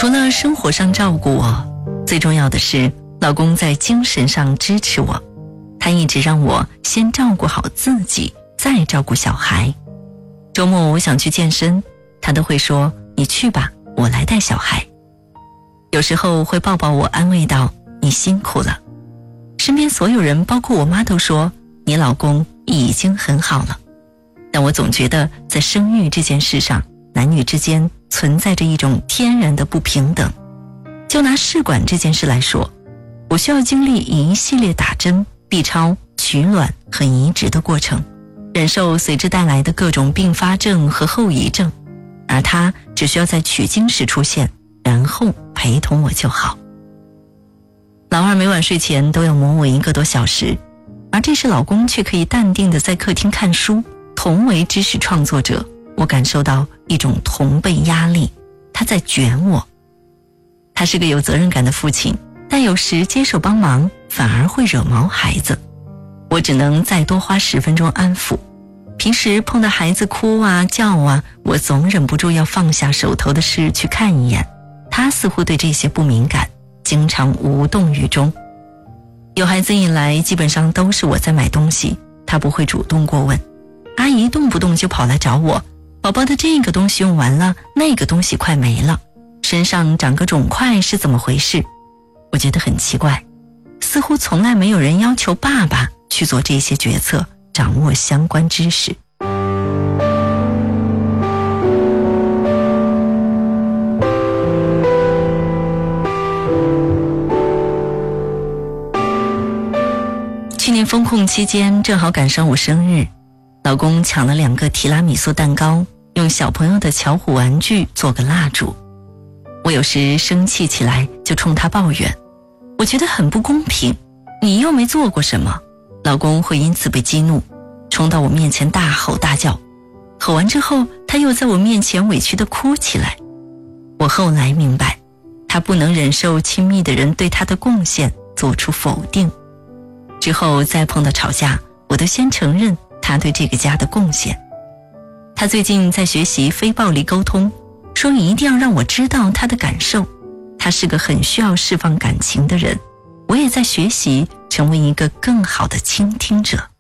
除了生活上照顾我，最重要的是老公在精神上支持我。他一直让我先照顾好自己，再照顾小孩。周末我想去健身，他都会说你去吧，我来带小孩。有时候会抱抱我，安慰道你辛苦了。身边所有人包括我妈都说你老公已经很好了。但我总觉得在生育这件事上，男女之间存在着一种天然的不平等。就拿试管这件事来说，我需要经历一系列打针、B 超、取卵和移植的过程，忍受随之带来的各种并发症和后遗症，而他只需要在取经时出现，然后陪同我就好。老二每晚睡前都要磨我1个多小时，而这时老公却可以淡定地在客厅看书。同为知识创作者，我感受到一种同辈压力，他在卷我。他是个有责任感的父亲，但有时接手帮忙反而会惹毛孩子，我只能再多花10分钟安抚。平时碰到孩子哭啊叫啊，我总忍不住要放下手头的事去看一眼，他似乎对这些不敏感，经常无动于衷。有孩子以来，基本上都是我在买东西，他不会主动过问。阿姨动不动就跑来找我，宝宝的这个东西用完了，那个东西快没了，身上长个肿块是怎么回事？我觉得很奇怪，似乎从来没有人要求爸爸去做这些决策，掌握相关知识。去年封控期间，正好赶上我生日，老公抢了2个提拉米苏蛋糕，用小朋友的巧虎玩具做个蜡烛。我有时生气起来就冲他抱怨，我觉得很不公平，你又没做过什么。老公会因此被激怒，冲到我面前大吼大叫，吼完之后他又在我面前委屈地哭起来。我后来明白，他不能忍受亲密的人对他的贡献做出否定。之后再碰到吵架，我都先承认他对这个家的贡献。他最近在学习非暴力沟通，说一定要让我知道他的感受。他是个很需要释放感情的人，我也在学习成为一个更好的倾听者。